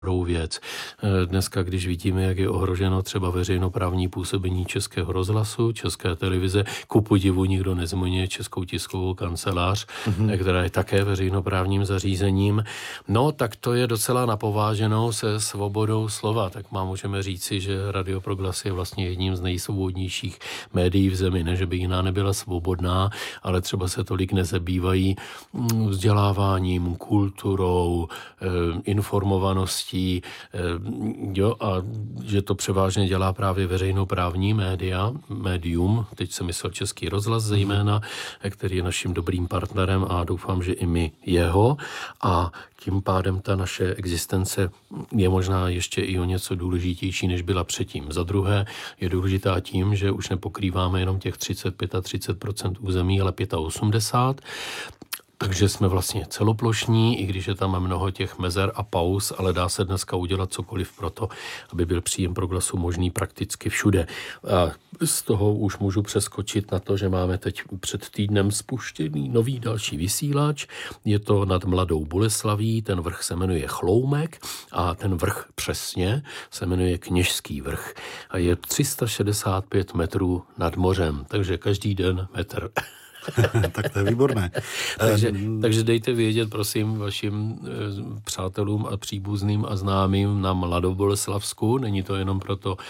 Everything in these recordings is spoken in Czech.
věc. Dneska, když vidíme, jak je ohroženo třeba veřejnoprávní působení Českého rozhlasu, České televize, ku podivu nikdo nezmiňuje Českou tiskovou kancelář, která je také veřejnoprávním zařízením, no tak to je docela napováženou se svobodou slova. Tak můžeme říci, že Radio Proglas je vlastně jedním z nejsvobodnějších médií v zemi. Ne, že by jiná nebyla svobodná, ale třeba se tolik nezabývají vzděláváním, kulturou, informovaností, jo, a že to převážně dělá právě veřejnoprávní médium, teď jsem myslel Český rozhlas zejména, který je naším dobrým partnerem a doufám, že i my jeho, a tím pádem ta naše existence je možná ještě i o něco důležitější, než byla předtím. Za druhé je důležitá tím, že už nepokrýváme jenom těch 35% území, ale 85%. Takže jsme vlastně celoplošní, i když je tam mnoho těch mezer a pauz, ale dá se dneska udělat cokoliv pro to, aby byl příjem Proglasu možný prakticky všude. A z toho už můžu přeskočit na to, že máme teď před týdnem spuštěný nový další vysílač. Je to nad Mladou Boleslaví, ten vrch se jmenuje Chloumek a ten vrch přesně se jmenuje Kněžský vrch a je 365 metrů nad mořem, takže každý den metr. Tak to je výborné. Takže dejte vědět, prosím, vašim přátelům a příbuzným a známým na Mladoboleslavsku. Není to jenom pro to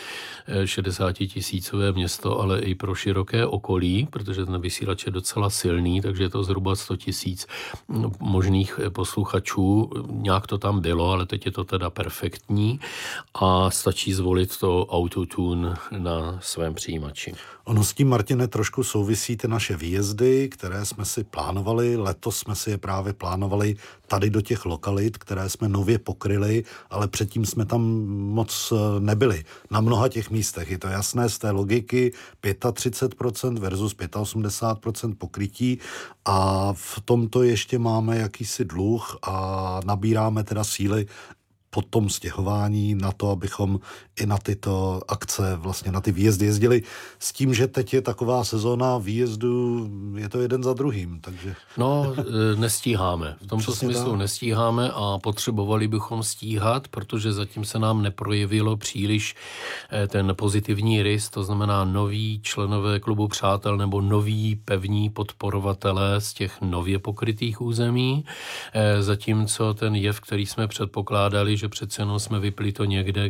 60 000 město, ale i pro široké okolí, protože ten vysílač je docela silný, takže je to zhruba 100 000 možných posluchačů. Nějak to tam bylo, ale teď je to teda perfektní a stačí zvolit to autotune na svém přijímači. Ono s tím, Martine, trošku souvisí ty naše výjezdy, které jsme si plánovali. Letos jsme si je právě plánovali tady do těch lokalit, které jsme nově pokryli, ale předtím jsme tam moc nebyli. Na mnoha těch místech je to jasné z té logiky 35% versus 85% pokrytí a v tomto ještě máme jakýsi dluh a nabíráme teda síly po tom stěhování na to, abychom i na tyto akce, vlastně na ty výjezdy jezdili s tím, že teď je taková sezóna výjezdu, je to jeden za druhým, takže... No, nestíháme. V tomto smyslu nestíháme a potřebovali bychom stíhat, protože zatím se nám neprojevilo příliš ten pozitivní rys, to znamená noví členové klubu přátel nebo noví pevní podporovatelé z těch nově pokrytých území, zatímco ten jev, který jsme předpokládali, že přece jenom jsme vypli to někde,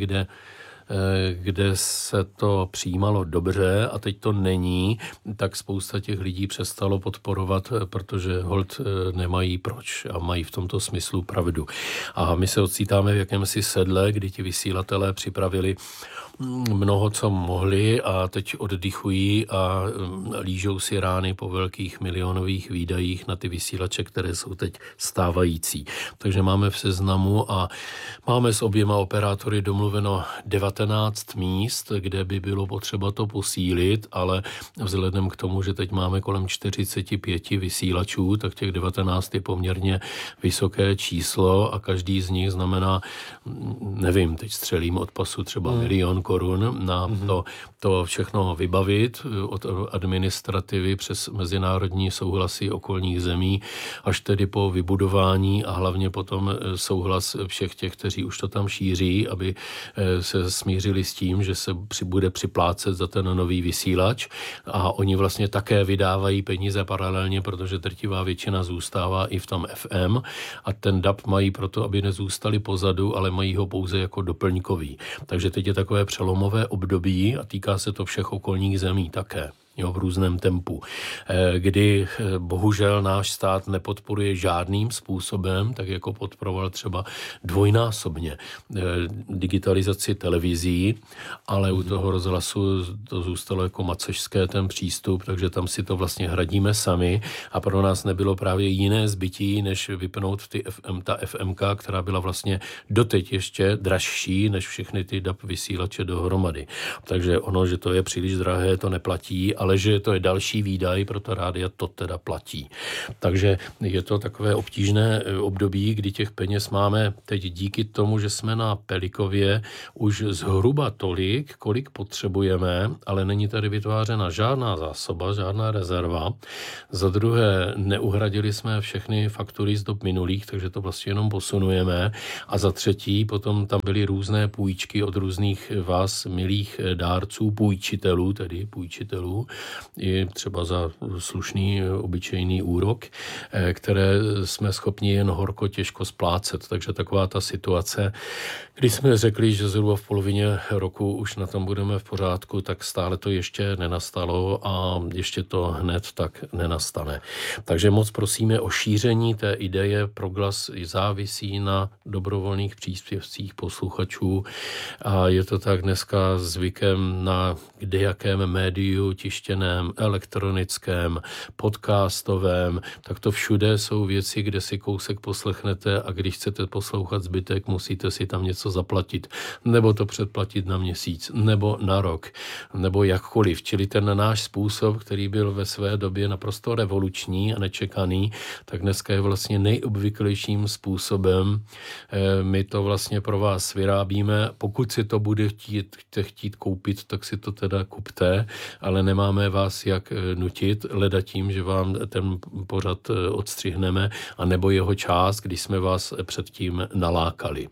kde se to přijímalo dobře a teď to není, tak spousta těch lidí přestalo podporovat, protože holt nemají proč a mají v tomto smyslu pravdu. A my se ocitáme v jakémsi sedle, kdy ti vysílatelé připravili mnoho, co mohli a teď oddychují a lížou si rány po velkých milionových výdajích na ty vysílače, které jsou teď stávající. Takže máme v seznamu a máme s oběma operátory domluveno 19 míst, kde by bylo potřeba to posílit, ale vzhledem k tomu, že teď máme kolem 45 vysílačů, tak těch 19 je poměrně vysoké číslo a každý z nich znamená, nevím, teď střelím od pasu třeba 1 000 000 korun na to všechno vybavit od administrativy přes mezinárodní souhlasy okolních zemí, až tedy po vybudování a hlavně potom souhlas všech těch, kteří už to tam šíří, aby se smířili s tím, že se bude připlácet za ten nový vysílač a oni vlastně také vydávají peníze paralelně, protože drtivá většina zůstává i v tom FM a ten DAB mají proto, aby nezůstali pozadu, ale mají ho pouze jako doplňkový. Takže teď je takové přelomové období a týká se to všech okolních zemí také. V různém tempu, kdy bohužel náš stát nepodporuje žádným způsobem, tak jako podporoval třeba dvojnásobně digitalizaci televizí, ale u toho rozhlasu to zůstalo jako macešské ten přístup, takže tam si to vlastně hradíme sami a pro nás nebylo právě jiné zbytí, než vypnout ta FMK, která byla vlastně doteď ještě dražší, než všechny ty DAB vysílače dohromady. Takže ono, že to je příliš drahé, to neplatí, ale ale že to je další výdaj pro to rádia, to teda platí. Takže je to takové obtížné období, kdy těch peněz máme teď díky tomu, že jsme na Pelikově už zhruba tolik, kolik potřebujeme, ale není tady vytvářena žádná zásoba, žádná rezerva. Za druhé, neuhradili jsme všechny faktury z dob minulých, takže to vlastně jenom posunujeme. A za třetí, potom tam byly různé půjčky od různých vás milých dárců, půjčitelů, i třeba za slušný, obyčejný úrok, které jsme schopni jen horko těžko splácet. Takže taková ta situace, když jsme řekli, že zhruba v polovině roku už na tom budeme v pořádku, tak stále to ještě nenastalo a ještě to hned tak nenastane. Takže moc prosíme o šíření té ideje. Proglas závisí na dobrovolných příspěvcích posluchačů a je to tak dneska zvykem na kdejakém médiu, tištěném, elektronickém, podcastovém, tak to všude jsou věci, kde si kousek poslechnete a když chcete poslouchat zbytek, musíte si tam něco zaplatit, nebo to předplatit na měsíc, nebo na rok, nebo jakkoliv. Čili ten náš způsob, který byl ve své době naprosto revoluční a nečekaný, tak dneska je vlastně nejobvyklejším způsobem. My to vlastně pro vás vyrábíme. Pokud si to budete chtít koupit, tak si to teda kupte, ale nemáme vás jak nutit, leda tím, že vám ten pořad odstřihneme, anebo jeho část, když jsme vás předtím nalákali.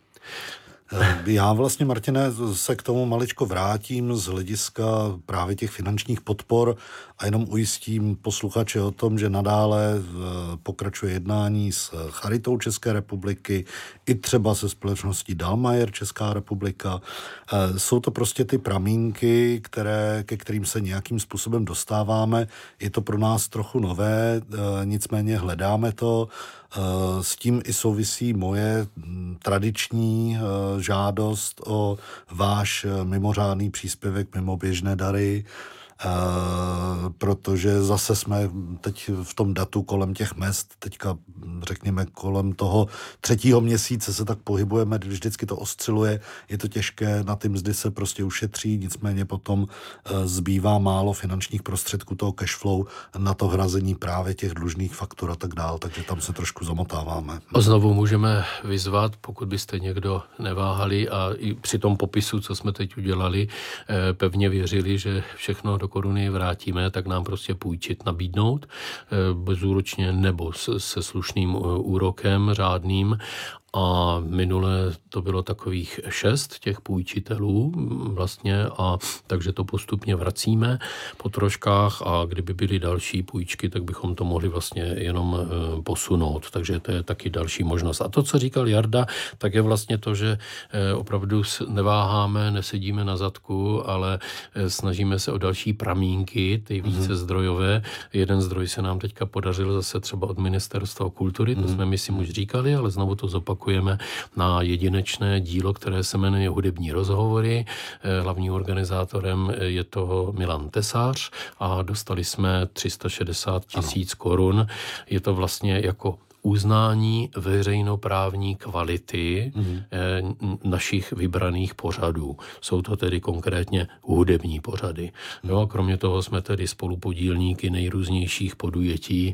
Já vlastně, Martine, se k tomu maličko vrátím z hlediska právě těch finančních podpor a jenom ujistím posluchače o tom, že nadále pokračuje jednání s Charitou České republiky i třeba se společností Dallmayr Česká republika. Jsou to prostě ty pramínky, ke kterým se nějakým způsobem dostáváme. Je to pro nás trochu nové, nicméně hledáme to. S tím i souvisí moje tradiční žádost o váš mimořádný příspěvek mimo běžné dary, protože zase jsme teď v tom datu kolem těch mezd, teďka řekněme kolem toho 3. měsíce se tak pohybujeme, vždycky to osciluje, je to těžké, na ty mzdy se prostě ušetří, nicméně potom zbývá málo finančních prostředků toho cashflow na to hrazení právě těch dlužných faktur a tak dál, takže tam se trošku zamotáváme. A znovu můžeme vyzvat, pokud byste někdo neváhali a i při tom popisu, co jsme teď udělali, pevně věřili, že všechno do koruny vrátíme, tak nám prostě půjčit, nabídnout bezúročně nebo se slušným úrokem řádným. A minule to bylo takových 6 těch půjčitelů vlastně a takže to postupně vracíme po troškách a kdyby byly další půjčky, tak bychom to mohli vlastně jenom posunout. Takže to je taky další možnost. A to, co říkal Jarda, tak je vlastně to, že opravdu neváháme, nesedíme na zadku, ale snažíme se o další pramínky, ty více zdrojové. Jeden zdroj se nám teďka podařil zase třeba od Ministerstva kultury, to jsme myslím už říkali, ale znovu to zopakujeme na jedinečné dílo, které se jmenuje Hudební rozhovory. Hlavním organizátorem je toho Milan Tesář a dostali jsme 360 000 korun. Je to vlastně jako uznání veřejnoprávní kvality našich vybraných pořadů. Jsou to tedy konkrétně hudební pořady. No, kromě toho jsme tedy spolupodílníky nejrůznějších podujetí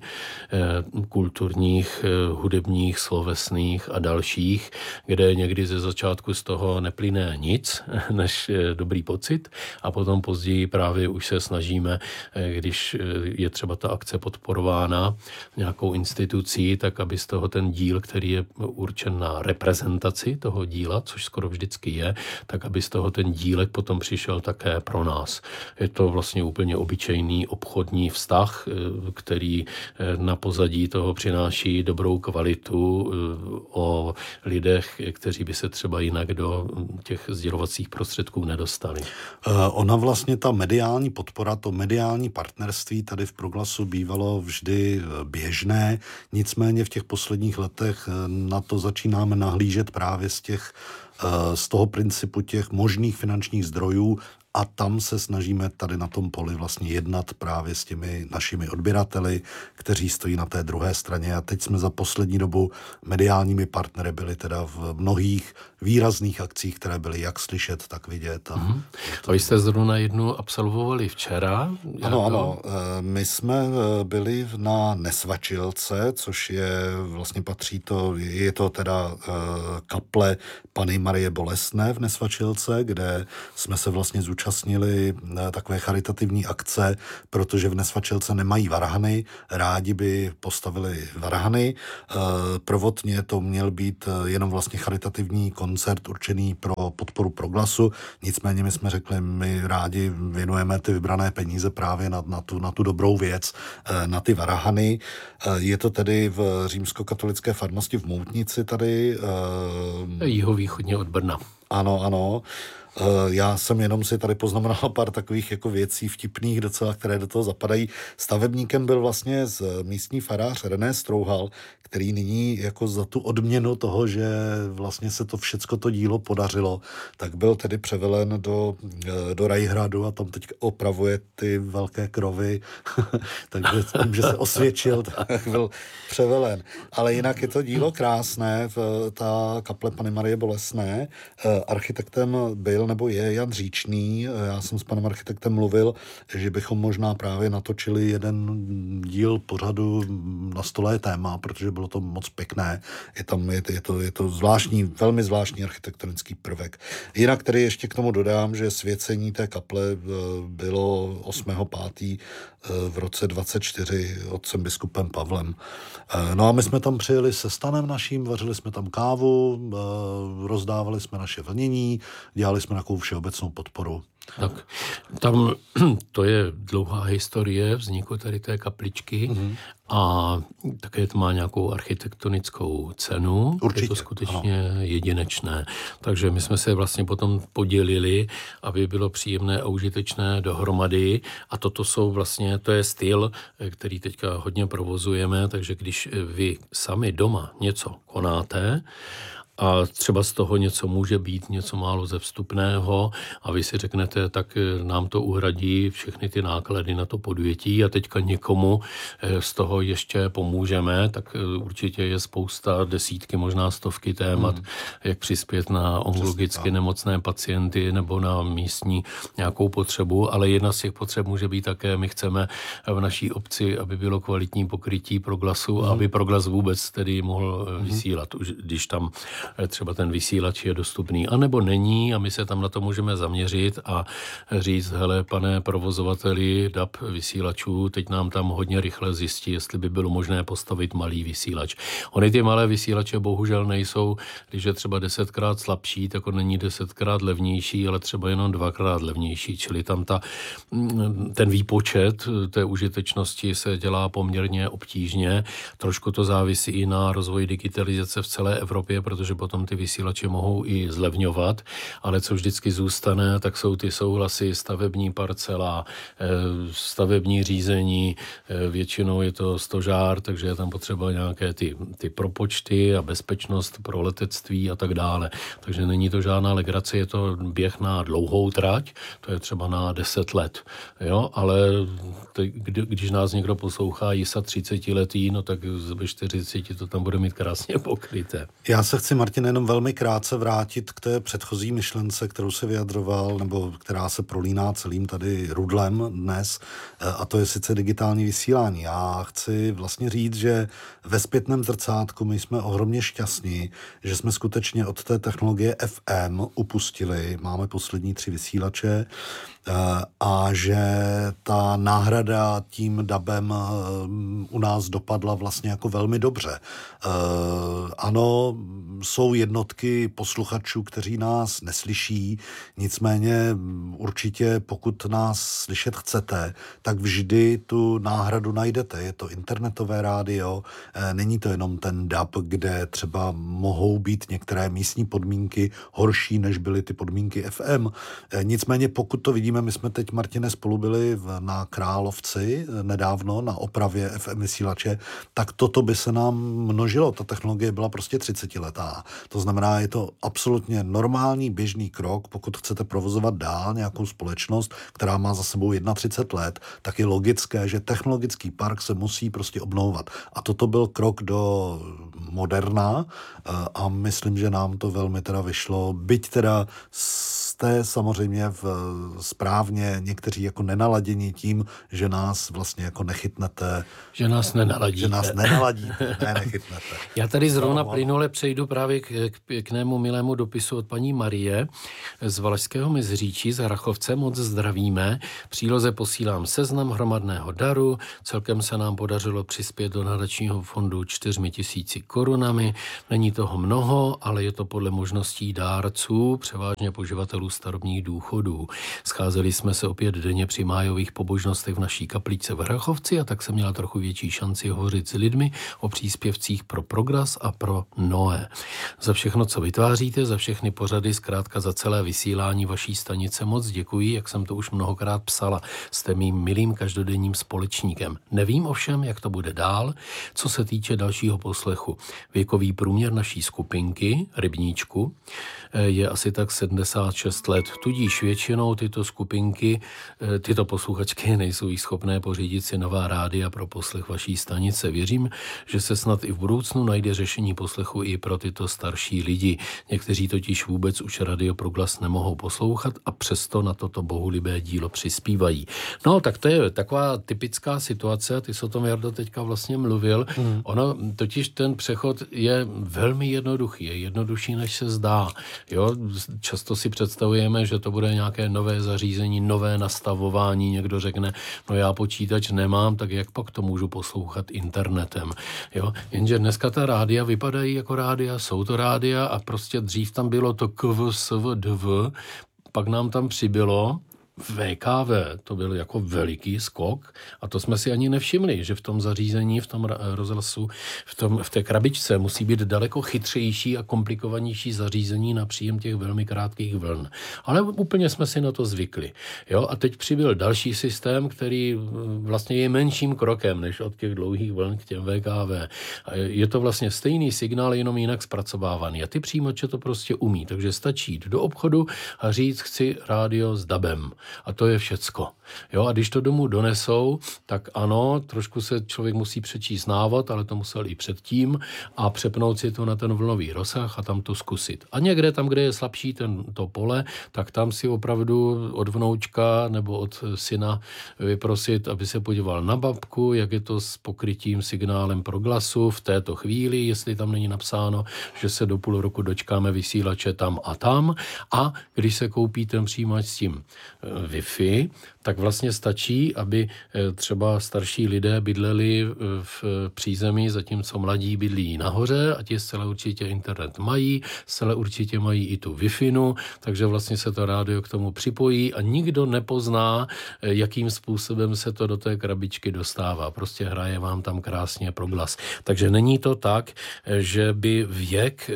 kulturních, hudebních, slovesných a dalších, kde někdy ze začátku z toho neplyne nic, než dobrý pocit a potom později právě už se snažíme, když je třeba ta akce podporována nějakou institucí, tak aby z toho ten díl, který je určen na reprezentaci toho díla, což skoro vždycky je, tak aby z toho ten dílek potom přišel také pro nás. Je to vlastně úplně obyčejný obchodní vztah, který na pozadí toho přináší dobrou kvalitu o lidech, kteří by se třeba jinak do těch sdělovacích prostředků nedostali. Ona vlastně ta mediální podpora, to mediální partnerství tady v Proglasu bývalo vždy běžné, nicméně v těch posledních letech na to začínáme nahlížet právě z těch z toho principu těch možných finančních zdrojů a tam se snažíme tady na tom poli vlastně jednat právě s těmi našimi odběrateli, kteří stojí na té druhé straně. A teď jsme za poslední dobu mediálními partnery byli teda v mnohých výrazných akcích, které byly jak slyšet, tak vidět. A vy jste zrovna jednu absolvovali včera? Ano. My jsme byli na Nesvačilce, což je vlastně je to teda kaple Panny Marie Bolestné v Nesvačilce, kde jsme se vlastně zúčastnili takové charitativní akce, protože v Nesvačilce nemají varhany, rádi by postavili varhany. Prvotně to měl být jenom vlastně charitativní koncert určený pro podporu Proglasu, nicméně my jsme řekli, my rádi věnujeme ty vybrané peníze právě na tu dobrou věc, na ty varhany. Je to tedy v římskokatolické farnosti v Moutnici tady. Jihovýchodně od Brna. Ano. Já jsem jenom si tady poznamenal pár takových jako věcí vtipných docela, které do toho zapadají. Stavebníkem byl vlastně z místní farář René Strouhal, který nyní jako za tu odměnu toho, že vlastně se to všecko to dílo podařilo, tak byl tedy převelen do Rajhradu a tam teď opravuje ty velké krovy, takže tím, že se osvědčil, tak byl převelen. Ale jinak je to dílo krásné, ta kaple Panny Marie Bolestné. Architektem byl nebo je Jan Říčný. Já jsem s panem architektem mluvil, že bychom možná právě natočili jeden díl pořadu Na stole je téma, protože bylo to moc pěkné. Je to zvláštní, velmi zvláštní architektonický prvek. Jinak tedy ještě k tomu dodám, že svěcení té kaple bylo 8.5. v roce 24 otcem biskupem Pavlem. No a my jsme tam přijeli se stanem naším, vařili jsme tam kávu, rozdávali jsme naše vlnění, dělali jsme takovou všeobecnou podporu. Tak, tam to je dlouhá historie vzniku tady té kapličky a také to má nějakou architektonickou cenu. Určitě, je to skutečně jedinečné. Takže my jsme se vlastně potom podělili, aby bylo příjemné a užitečné dohromady a to je styl, který teďka hodně provozujeme, takže když vy sami doma něco konáte, a třeba z toho něco může být, něco málo ze vstupného a vy si řeknete, tak nám to uhradí všechny ty náklady na to podvětí a teďka někomu z toho ještě pomůžeme, tak určitě je spousta, desítky, možná stovky témat, jak přispět na onkologicky nemocné pacienty nebo na místní nějakou potřebu, ale jedna z těch potřeb může být také, my chceme v naší obci, aby bylo kvalitní pokrytí Proglasu, aby Proglas vůbec tedy mohl vysílat, když tam třeba ten vysílač je dostupný, anebo není a my se tam na to můžeme zaměřit a říct, hele, pane provozovateli DAB vysílačů, teď nám tam hodně rychle zjistí, jestli by bylo možné postavit malý vysílač. Ony ty malé vysílače bohužel nejsou, když je třeba 10krát slabší, tak on není 10krát levnější, ale třeba jenom 2krát levnější, čili tam ten výpočet té užitečnosti se dělá poměrně obtížně. Trošku to závisí i na rozvoji digitalizace v celé Evropě, protože potom ty vysílače mohou i zlevňovat, ale co vždycky zůstane, tak jsou ty souhlasy, stavební parcela, stavební řízení, většinou je to stožár, takže je tam potřeba nějaké ty propočty a bezpečnost pro letectví a tak dále. Takže není to žádná legrace, je to běh na dlouhou trať, to je třeba na 10 let. Jo? Ale když nás někdo poslouchá jisa 30 letý, no tak ve 40 to tam bude mít krásně pokryté. Já se chci, Martin, jenom velmi krátce vrátit k té předchozí myšlence, kterou se vyjadroval, nebo která se prolíná celým tady rudlem dnes, a to je sice digitální vysílání. Já chci vlastně říct, že ve zpětném zrcátku my jsme ohromně šťastní, že jsme skutečně od té technologie FM upustili. Máme poslední 3 vysílače a že ta náhrada tím DABem u nás dopadla vlastně jako velmi dobře. Ano, jsou jednotky posluchačů, kteří nás neslyší, nicméně určitě pokud nás slyšet chcete, tak vždy tu náhradu najdete. Je to internetové rádio, není to jenom ten DAB, kde třeba mohou být některé místní podmínky horší, než byly ty podmínky FM. Nicméně pokud to vidíme uvidíme. My jsme teď, Martine, spolu byli na Královci nedávno na opravě FM vysílače, tak toto by se nám množilo. Ta technologie byla prostě 30letá. To znamená, je to absolutně normální běžný krok, pokud chcete provozovat dál nějakou společnost, která má za sebou 31 let, tak je logické, že technologický park se musí prostě obnovovat. A toto byl krok do moderna a myslím, že nám to velmi teda vyšlo. Byť teda jste samozřejmě správně někteří jako nenaladění tím, že nás vlastně jako nechytnete. Že nás nenaladíte. Že nás nenaladíte, nechytnete. Já tady zrovna plynule přejdu právě k pěknému milému dopisu od paní Marie z Valašského Mezříčí, z Hrachovce. Moc zdravíme. Příloze posílám seznam hromadného daru. Celkem se nám podařilo přispět do nadačního fondu 4 000 korunami. Není toho mnoho, ale je to podle možností dárců, převážně poživatelů starobních důchodů. Scházeli jsme se opět denně při májových pobožnostech v naší kapličce v Hrachovci a tak jsem měla trochu větší šanci hovořit s lidmi o příspěvcích pro Progras a pro Noé. Za všechno, co vytváříte, za všechny pořady, zkrátka za celé vysílání vaší stanice moc děkuji, jak jsem to už mnohokrát psala. Jste mým milým každodenním společníkem. Nevím ovšem, jak to bude dál, co se týče dalšího poslechu. Věkový průměr naší skupinky, Rybníčku, je asi tak 76 let. Tudíž většinou tyto skupinky, tyto posluchačky nejsou jí schopné pořídit si nová rádia pro poslech vaší stanice. Věřím, že se snad i v budoucnu najde řešení poslechu i pro tyto starší lidi. Někteří totiž vůbec už Radio Proglas nemohou poslouchat a přesto na toto bohulibé dílo přispívají. No, tak to je taková typická situace, ty jsi o tom, Jardo, teďka vlastně mluvil. Ono totiž ten přechod je velmi jednoduchý, je jednodušší, než se zdá. Jo, často si představujeme, že to bude nějaké nové zařízení, nové nastavování. Někdo řekne, no já počítač nemám, tak jak pak to můžu poslouchat internetem. Jo, jenže dneska ta rádia vypadají jako rádia, jsou to rádia a prostě dřív tam bylo to KV, SV, DV, pak nám tam přibylo VKV, to byl jako veliký skok a to jsme si ani nevšimli, že v tom zařízení, v tom rozhlasu, v té krabičce musí být daleko chytřejší a komplikovanější zařízení na příjem těch velmi krátkých vln. Ale úplně jsme si na to zvykli. Jo? A teď přibyl další systém, který vlastně je menším krokem než od těch dlouhých vln k těm VKV. A je to vlastně stejný signál, jenom jinak zpracovávaný. A ty přijímače to prostě umí, takže stačí jít do obchodu a říct, chci rádio s DABem. A to je všecko. Jo, a když to domů donesou, tak ano, trošku se člověk musí přečíst návod, ale to musel i předtím a přepnout si to na ten vlnový rozsah a tam to zkusit. A někde tam, kde je slabší to pole, tak tam si opravdu od vnoučka nebo od syna vyprosit, aby se podíval na babku, jak je to s pokrytím signálem Proglasu v této chvíli, jestli tam není napsáno, že se do půl roku dočkáme vysílače tam a tam. A když se koupí ten přijímač s tím Wi-Fi, tak vlastně stačí, aby třeba starší lidé bydleli v přízemí, zatímco mladí bydlí nahoře a ti zcela určitě internet mají, zcela určitě mají i tu Wi-Fi, takže vlastně se to rádio k tomu připojí a nikdo nepozná, jakým způsobem se to do té krabičky dostává. Prostě hraje vám tam krásně Proglas. Takže není to tak, že by věk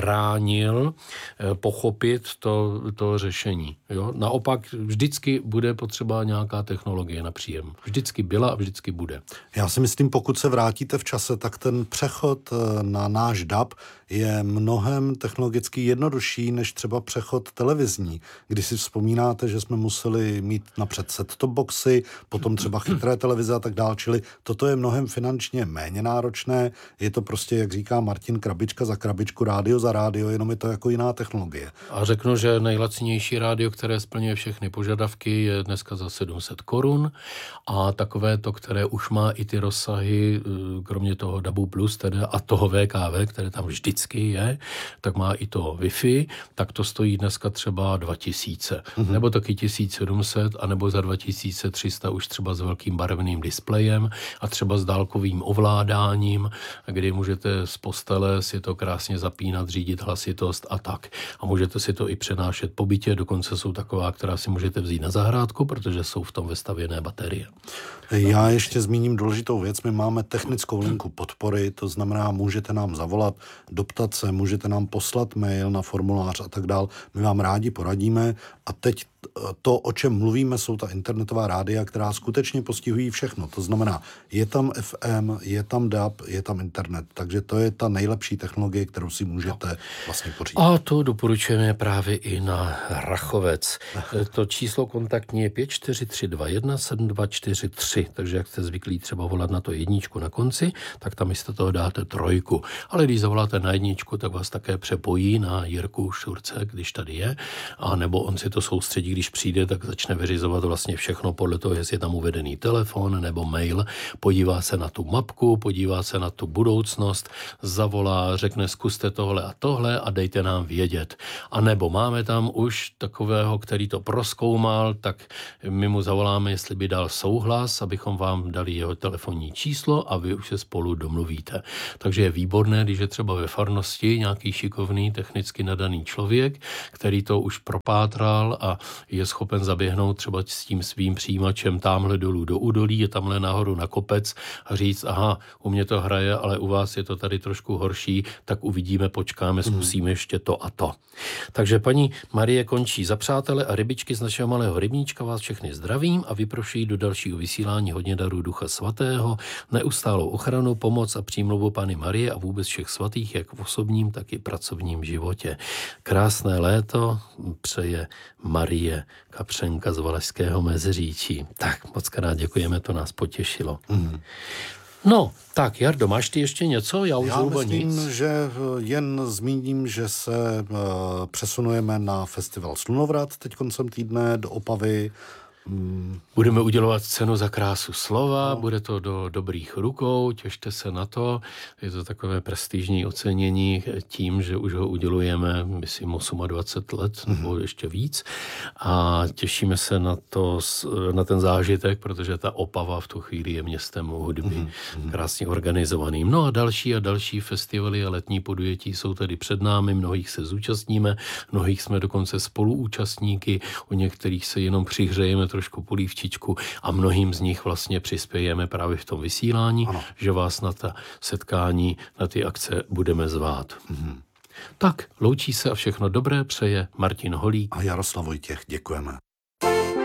bránil pochopit to řešení. Jo? Naopak vždycky bude potřeba nějaká technologie na příjem. Vždycky byla a vždycky bude. Já si myslím, pokud se vrátíte v čase, tak ten přechod na náš DAB je mnohem technologicky jednodušší než třeba přechod televizní. Když si vzpomínáte, že jsme museli mít napřed set-top boxy, potom třeba chytré televize a tak dál, čili toto je mnohem finančně méně náročné. Je to prostě, jak říká Martin, krabička za krabičku, rádio za rádio, jenom je to jako jiná technologie. A řeknu, že nejlacinější rádio, které splňuje všechny požadavky, je dneska za 700 korun a takové to, které už má i ty rozsahy, kromě toho DABu plus teda, a toho VKV, které tam vždycky je, tak má i to Wi-Fi, tak to stojí dneska třeba 2000, nebo taky 1700, anebo za 2300 už třeba s velkým barevným displejem a třeba s dálkovým ovládáním, kdy můžete z postele si to krásně zapínat, řídit hlasitost a tak. A můžete si to i přenášet po bytě, dokonce jsou taková, která si můžete vzít na zahrádku, protože jsou v tom vestavěné baterie. Já ještě zmíním důležitou věc. My máme technickou linku podpory, to znamená, můžete nám zavolat, doptat se, můžete nám poslat mail na formulář a tak dál. My vám rádi poradíme a teď to, o čem mluvíme, jsou ta internetová rádia, která skutečně postihují všechno. To znamená, je tam FM, je tam DAB, je tam internet. Takže to je ta nejlepší technologie, kterou si můžete vlastně pořídit. A to doporučujeme právě i na Rachovec. To číslo kontaktní je 54321 7243, takže jak jste zvyklí třeba volat na to jedničku na konci, tak tam místo toho dáte 3. Ale když zavoláte na jedničku, tak vás také přepojí na Jirku Šurce, když tady je, a nebo on si to soustředí, když přijde, tak začne vyřizovat vlastně všechno podle toho, jestli je tam uvedený telefon nebo mail, podívá se na tu mapku, podívá se na tu budoucnost, zavolá, řekne zkuste tohle a dejte nám vědět. A nebo máme tam už takového, který to prozkoumal, tak my mu zavoláme, jestli by dal souhlas, abychom vám dali jeho telefonní číslo a vy už se spolu domluvíte. Takže je výborné, když je třeba ve farnosti nějaký šikovný, technicky nadaný člověk, který to už propátral a je schopen zaběhnout třeba s tím svým přijímačem tamhle dolů do údolí, je tamhle nahoru na kopec a říct, aha, u mě to hraje, ale u vás je to tady trošku horší, tak uvidíme, počkáme, zkusíme ještě to a to. Takže paní Marie končí. Za přátele a rybičky z našeho malého rybníčka vás všechny zdravím a vyprošuji do dalšího vysílání hodně darů Ducha Svatého, neustálou ochranu, pomoc a přímluvu Panny Marie a vůbec všech svatých, jak v osobním, tak i pracovním životě. Krásné léto přeje Marie Kapřenka z Valašského Meziříčí. Tak, moc krát děkujeme, to nás potěšilo. No, tak Jardo, máš ty ještě něco? Já myslím, že jen zmíním, že se přesunujeme na festival Slunovrat teď koncem týdne do Opavy. Budeme udělovat cenu za krásu slova, bude to do dobrých rukou, těšte se na to. Je to takové prestižní ocenění tím, že už ho udělujeme, myslím, 28 let nebo ještě víc. A těšíme se na ten zážitek, protože ta Opava v tu chvíli je městem hudby krásně organizovaným. No a další festivaly a letní podujetí jsou tady před námi, mnohých se zúčastníme, mnohých jsme dokonce spoluúčastníky, u některých se jenom přihřejeme trošku polívčičku a mnohým z nich vlastně přispějeme právě v tom vysílání, že vás na ta setkání, na ty akce budeme zvát. Tak, loučí se a všechno dobré přeje Martin Holík a Jaroslav Vojtěch. Děkujeme.